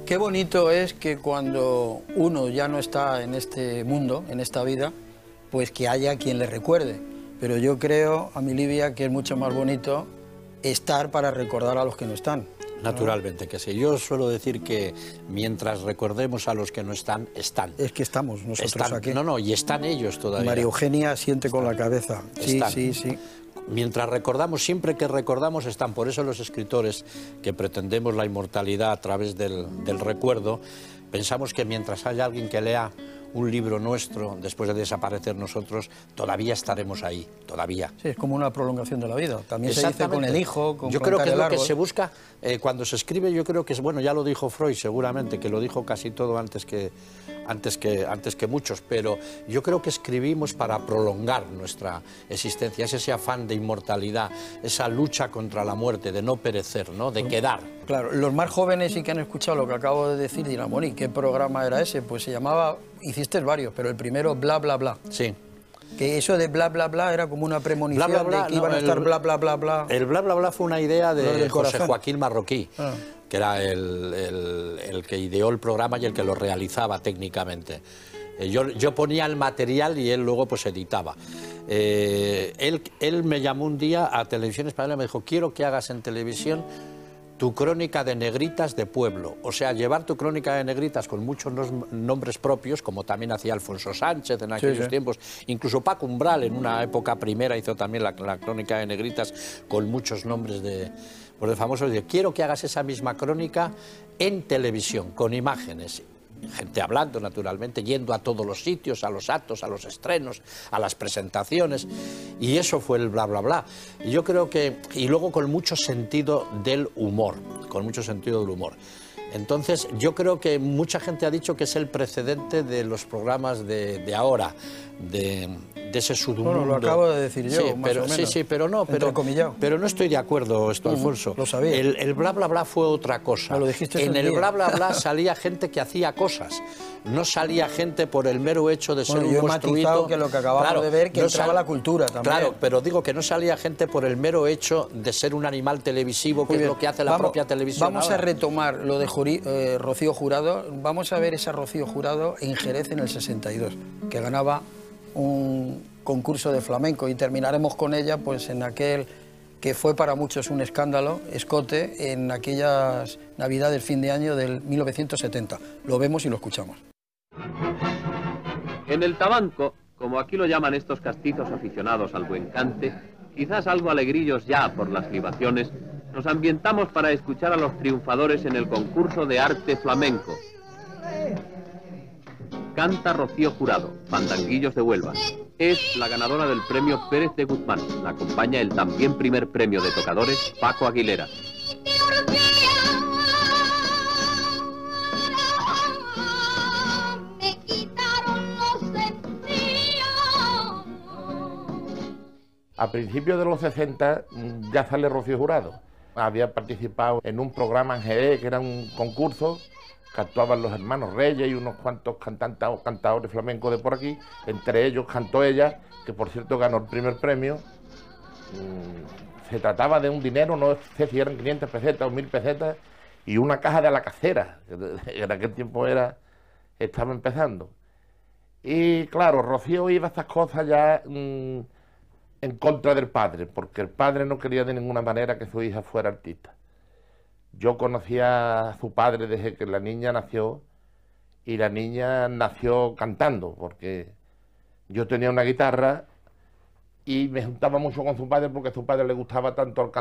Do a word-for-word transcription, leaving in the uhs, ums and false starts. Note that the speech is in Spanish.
Qué bonito es que cuando uno ya no está en este mundo, en esta vida, pues que haya quien le recuerde. Pero yo creo, a mi Livia, que es mucho más bonito estar para recordar a los que no están. Naturalmente que sí. Yo suelo decir que mientras recordemos a los que no están, están. Es que estamos nosotros están, aquí. No, no, y están ellos todavía. María Eugenia siente están. Con la cabeza. Sí, están. sí, sí. Mientras recordamos, siempre que recordamos están. Por eso los escritores que pretendemos la inmortalidad a través del, del recuerdo, pensamos que mientras haya alguien que lea un libro nuestro, después de desaparecer nosotros, todavía estaremos ahí, todavía. Sí, es como una prolongación de la vida. También se dice con el hijo, con Yo creo que es lo árbol. que se busca eh, cuando se escribe. Yo creo que es, bueno, ya lo dijo Freud seguramente, que lo dijo casi todo antes que, antes que, antes que muchos, pero yo creo que escribimos para prolongar nuestra existencia, es ese afán de inmortalidad, esa lucha contra la muerte, de no perecer, ¿no? De quedar. Claro, los más jóvenes sí que han escuchado lo que acabo de decir, dirán, bueno, ¿y qué programa era ese? Pues se llamaba, hiciste varios, pero el primero, Bla, Bla, Bla. Sí. Que eso de bla, bla, bla era como una premonición bla, bla, bla, de que iban no, a estar el, bla, bla, bla, bla. El bla, bla, bla fue una idea de José corazón. Joaquín Marroquí, ah. que era el, el, el que ideó el programa y el que lo realizaba técnicamente. Yo, yo ponía el material y él luego pues editaba. Eh, él, él me llamó un día a Televisión Española y me dijo, quiero que hagas en televisión tu crónica de negritas de pueblo, o sea, llevar tu crónica de negritas con muchos nombres propios, como también hacía Alfonso Sánchez en aquellos sí, sí. tiempos, incluso Paco Umbral en una época primera hizo también la, la crónica de negritas con muchos nombres de, pues de famosos. Y quiero que hagas esa misma crónica en televisión, con imágenes. Gente hablando, naturalmente, yendo a todos los sitios, a los actos, a los estrenos, a las presentaciones, y eso fue el bla, bla, bla. Y yo creo que, y luego con mucho sentido del humor, con mucho sentido del humor. Entonces, yo creo que mucha gente ha dicho que es el precedente de los programas de, de ahora, de, de ese submundo. Bueno, lo acabo de decir yo, sí, más pero, o menos. Sí, sí, pero no, pero, pero no estoy de acuerdo esto, uh-huh, Alfonso. Lo sabía. El, el bla, bla, bla fue otra cosa. Me lo dijiste en el día. bla, bla, bla salía gente que hacía cosas. No salía gente por el mero hecho de ser bueno, un yo he monstruito. matizado que lo que acabamos claro, de ver, que no entraba sal... la cultura también. Claro, pero digo que no salía gente por el mero hecho de ser un animal televisivo, que es lo que hace la vamos, propia televisión. Vamos ahora. a retomar lo de Juri, eh, Rocío Jurado. Vamos a ver esa Rocío Jurado en Jerez en el sesenta y dos, que ganaba un concurso de flamenco, y terminaremos con ella pues en aquel que fue para muchos un escándalo, escote, en aquellas navidades fin de año del mil novecientos setenta. Lo vemos y lo escuchamos. En el tabanco, como aquí lo llaman estos castizos aficionados al buen cante, quizás algo alegrillos ya por las libaciones, nos ambientamos para escuchar a los triunfadores en el concurso de arte flamenco. Canta Rocío Jurado, Fandanguillos de Huelva. Es la ganadora del premio Pérez de Guzmán. La acompaña el también primer premio de tocadores, Paco Aguilera. A principios de los sesenta ya sale Rocío Jurado. Había participado en un programa en Jerez, que era un concurso, que actuaban los hermanos Reyes y unos cuantos cantantes, cantadores flamencos de por aquí. Entre ellos cantó ella, que por cierto ganó el primer premio. Se trataba de un dinero, no sé si eran quinientas pesetas o mil pesetas, y una caja de alacacera, que en aquel tiempo era, estaba empezando. Y claro, Rocío iba a estas cosas ya mmm, en contra del padre, porque el padre no quería de ninguna manera que su hija fuera artista. Yo conocía a su padre desde que la niña nació, y la niña nació cantando, porque yo tenía una guitarra y me juntaba mucho con su padre porque a su padre le gustaba tanto el canto